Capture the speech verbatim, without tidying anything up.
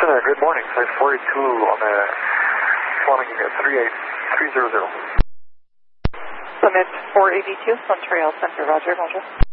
Center, good morning. Flight four eighty-two on the flying three eight three zero zero. Summit four eighty-two, Montreal Center, Roger, bonjour.